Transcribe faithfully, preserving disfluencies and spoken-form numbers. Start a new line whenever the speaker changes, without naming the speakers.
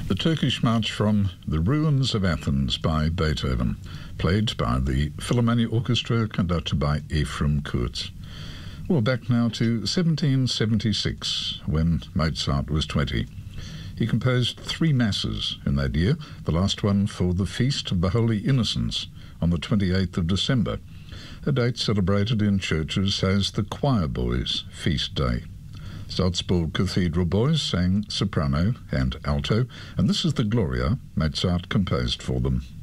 The Turkish March from The Ruins of Athens by Beethoven, played by the Philharmonia Orchestra, conducted by Ephraim Kurz. Well, back now to seventeen seventy-six, when Mozart was twenty. He composed three masses in that year, the last one for the Feast of the Holy Innocents on the twenty-eighth of December, a date celebrated in churches as the Choir Boys' Feast Day. Salzburg Cathedral Boys sang soprano and alto, and this is the Gloria Mozart composed for them.